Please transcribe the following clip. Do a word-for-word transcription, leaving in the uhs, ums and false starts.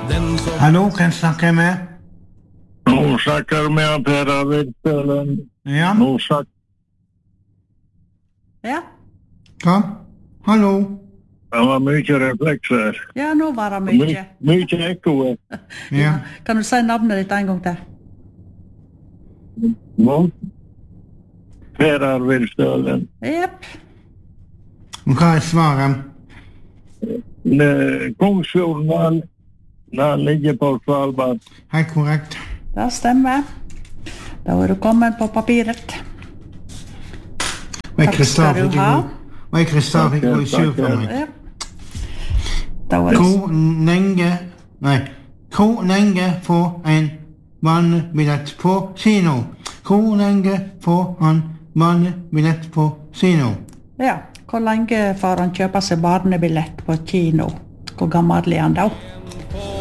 Hallo, kan jeg snakke med? Nå snakker med Per Arvid Stølen. Ja? Nå snakker... Ja, Hva? Hallo? Det var mye reflekser. ja, nå var det mye. My, mye ekko. Ja. Kan du si navnet ditt en gang til? Nå. Per Arvid Stølen. Jepp. Og hva er svaret? Ne- Kongsfjorden, den ligger på Svalbard. Helt korrekt. Det stemmer. Da er du kommet på papiret. Og jeg Takk Kristian skal du fikk ha. gå. Og jeg Kristian fikk gå i sur for meg. Jepp. Da var det... Hvor lenge... Nei. Hvor lenge får en barnebillett på kino? Hvor lenge får han barnebillett på kino? Ja, hvor lenge får han kjøpe seg barnebillett på kino? Hvor gammel er han da?